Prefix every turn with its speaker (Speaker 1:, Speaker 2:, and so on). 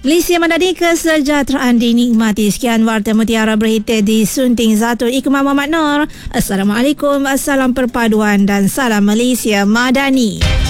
Speaker 1: Malaysia Madani, kesejahteraan dinikmati. Sekian Warta Mutiara berhiti di Sunting 1 Ikmah Muhammad Nur. Assalamualaikum, assalam perpaduan dan salam Malaysia Madani.